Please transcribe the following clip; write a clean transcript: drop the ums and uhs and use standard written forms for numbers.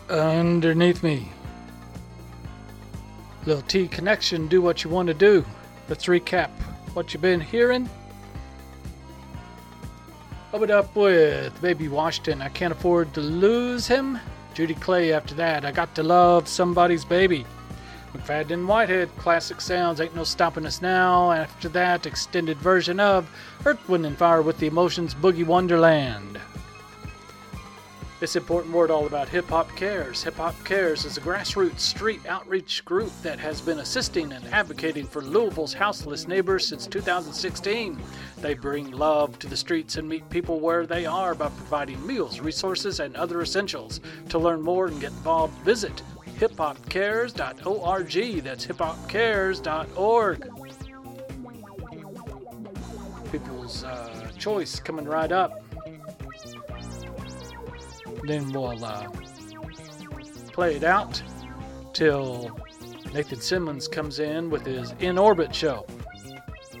underneath me. Little T connection, do what you want to do. Let's recap what you've been hearing. Opened up with Baby Washington, I Can't Afford to Lose Him. Judy Clay after that, I Got to Love Somebody's Baby. McFadden and Whitehead, Classic Sounds, Ain't No Stopping Us Now. After that, extended version of Earth, Wind & Fire with the Emotions, Boogie Wonderland. This important word all about Hip Hop Cares. Hip Hop Cares is a grassroots street outreach group that has been assisting and advocating for Louisville's houseless neighbors since 2016. They bring love to the streets and meet people where they are by providing meals, resources, and other essentials. To learn more and get involved, visit hiphopcares.org. That's hiphopcares.org. People's Choice coming right up. Then we'll play it out till Nathan Simmons comes in with his In Orbit show.